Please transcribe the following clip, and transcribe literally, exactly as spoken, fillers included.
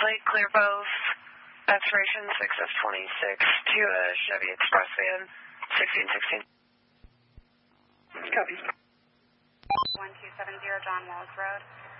plate, clear both. Expiration six of twenty-six to a Chevy Express van, sixteen sixteen. Copy. one two seven zero John Walls Road.